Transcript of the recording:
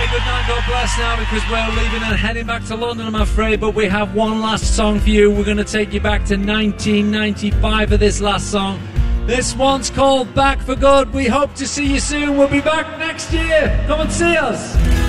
good night, God bless now, because we're leaving and heading back to London, I'm afraid, but we have one last song for you. We're going to take you back to 1995 for this last song. This one's called Back for Good. We hope to see you soon. We'll be back next year. Come and see us.